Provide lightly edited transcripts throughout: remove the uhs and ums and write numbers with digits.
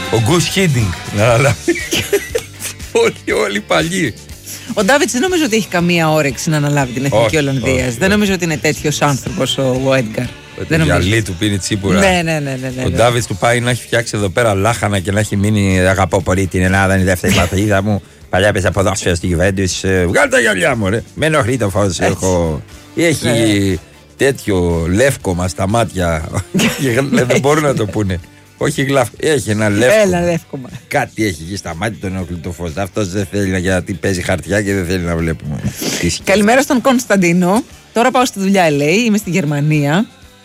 Ο Γκους Χίντινγκ. Όλοι παλιοί. Ο Ντάβιτς δεν νομίζω ότι έχει καμία όρεξη να αναλάβει την Εθνική Ολλανδίας. Δεν νομίζω ότι είναι τέτοιος άνθρωπος ο Έντγκαρ. Το γυαλί του πίνει τσίπουρα. Ναι. Ο Ντάβιτς του πάει να έχει φτιάξει εδώ πέρα λάχανα και να έχει μείνει. Αγαπώ πολύ την Ελλάδα, είναι η δεύτερη πατρίδα μου. Παλιά έπαιζα ποδόσφαιρο στη Γιουβέντους. Βγάλε τα γυαλιά μου, ρε. Με ενοχλεί το φως. Έχει τέτοιο λεύκομα στα μάτια. Δεν μπορούν να το πούνε. Όχι γλάφ, έχει ένα λεύκομα. Έλα, λεύκομα. Κάτι έχει εκεί στα μάτια, τον ενοχλεί το φως. Αυτός δεν θέλει γιατί παίζει χαρτιά και δεν θέλει να βλέπουμε. Καλημέρα στον Κωνσταντίνο. Τώρα πάω στη δουλειά, λέει. Είμαι στη Γερμανία.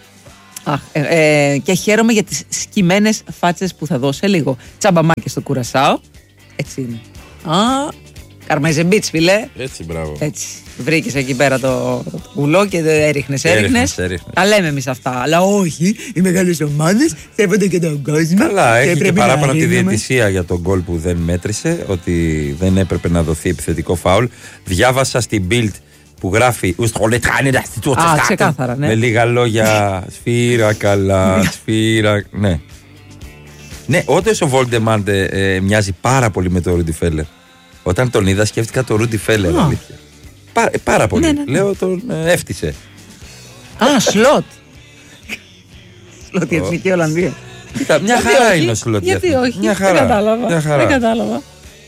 Και χαίρομαι για τις σκυμμένες φάτσες που θα δώσει λίγο. Τσαμπαμάκια στο Κουρασάο. Έτσι είναι. Καρμέζε μπίτς, φίλε. Έτσι, μπράβο. Έτσι. Βρήκες εκεί πέρα το κουλό και έριχνες. Τα λέμε εμείς αυτά. Αλλά όχι, οι μεγάλες ομάδες σέβονται και τον κόσμο. Καλά, έχει και παράπονα τη διαιτησία για τον γκολ που δεν μέτρησε, ότι δεν έπρεπε να δοθεί επιθετικό φάουλ. Διάβασα στην Bild που γράφει ξεκάθαρα, ναι. Με λίγα λόγια. Σφύρα, καλά, σφύρα. Ναι. Ναι, όντως ο Βόλντεμαντ μοιάζει πάρα πολύ με τον Ρούντι Φέλερ. Όταν τον είδα, σκέφτηκα τον Ρούντι Φέλερ. Αλήθεια. Πάρα πολύ. Ναι. Λέω τον έφτισε. Σλότ. Σλότ η Εθνική Ολλανδία. Κοίτα, μια χαρά είναι ο Σλότ. Γιατί όχι, μια χαρά. Δεν κατάλαβα.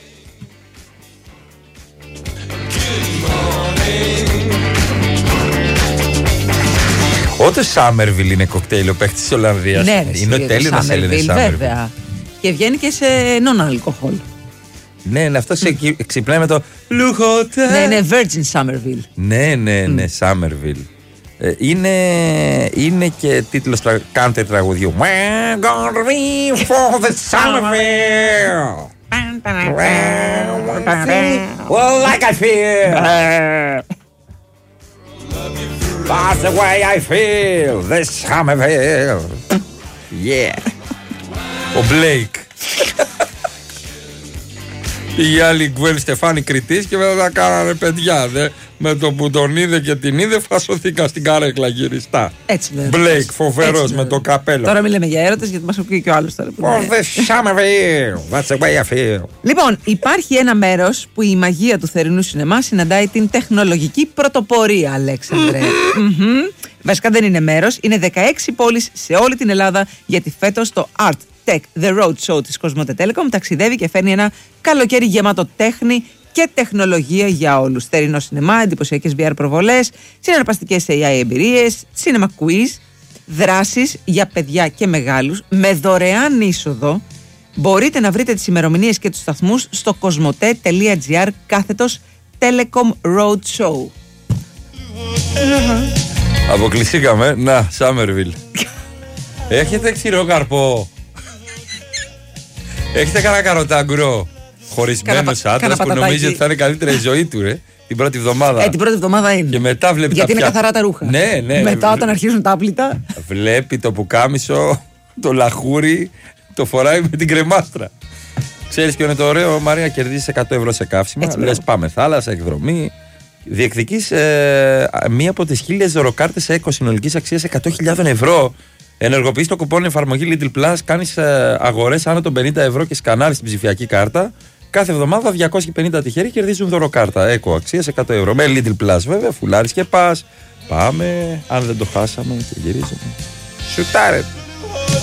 Ό,τι Σάμερβιλ είναι κοκτέιλ ο παίχτης της Ολλανδίας. Ναι, είναι ο τέλειος να σε λένε Σάμερβιλ. Βέβαια. Και βγαίνει και σε non-alcohol. Ναι, αυτό ξυπνάει με το Λουχοτέ. Ναι, Virgin Summerville. Ναι, Summerville. Είναι και τίτλος country τραγουδιού. We're gonna be for the Summerville. Well, like I feel. That's the way I feel. The Summerville. Yeah. Ο Blake. Η άλλη Γκουέλ Στεφάνη Κρητής και μετά τα κάνανε παιδιά. Με το που τον είδε και την είδε, φασωθήκα στην καρέκλα γυριστά. Έτσι λέει. Μπλέικ, φοβερός με το καπέλο. Τώρα μιλάμε για έρωτες, γιατί μας ακούει και ο άλλος τώρα. That's the way I feel. Λοιπόν, υπάρχει ένα μέρος που η μαγεία του θερινού σινεμά συναντάει την τεχνολογική πρωτοπορία, Αλέξανδρε. Βασικά δεν είναι μέρος, είναι 16 πόλεις σε όλη την Ελλάδα, γιατί φέτος το Art Tech The Road Show της Κοσμοτέ Telecom ταξιδεύει και φέρνει ένα καλοκαίρι γεμάτο τέχνη και τεχνολογία για όλους. Θερινό σινεμά, εντυπωσιακές VR προβολές, συναρπαστικές AI εμπειρίες, cinema quiz, δράσεις για παιδιά και μεγάλους με δωρεάν είσοδο. Μπορείτε να βρείτε τις ημερομηνίες και τους σταθμούς στο cosmote.gr/Telecom Road Show. Αποκλειστήκαμε. Να, Summerville. Έχετε ξηρό καρπό? Έχετε κανένα καροτάγκουρο? Χωρισμένος άντρας που νομίζει ότι θα είναι καλύτερη η ζωή του, ρε. Την πρώτη εβδομάδα. Την πρώτη εβδομάδα είναι. Και μετά βλέπει γιατί είναι καθαρά τα ρούχα. Ναι. Μετά όταν αρχίζουν τα άπλυτα. Βλέπει το πουκάμισο, το λαχούρι, το φοράει με την κρεμάστρα. Ξέρεις ποιο είναι το ωραίο, Μαρία? Κερδίζεις 100 ευρώ σε καύσιμα. Λες πάμε θάλασσα, εκδρομή. Διεκδικείς μία από τις 1000 δωροκάρτες σε συνολικής αξίας 100.000 ευρώ. Ενεργοποιείς το κουπόνι εφαρμογή Lidl Plus, κάνεις αγορές άνω των 50 ευρώ και σκανάρεις την ψηφιακή κάρτα. Κάθε εβδομάδα 250 τυχεροί κερδίζουν δωροκάρτα. Έκο αξίας 100 ευρώ. Με Lidl Plus βέβαια, φουλάρεις και πας. Πάμε, αν δεν το χάσαμε και γυρίζουμε. Σουτάρε.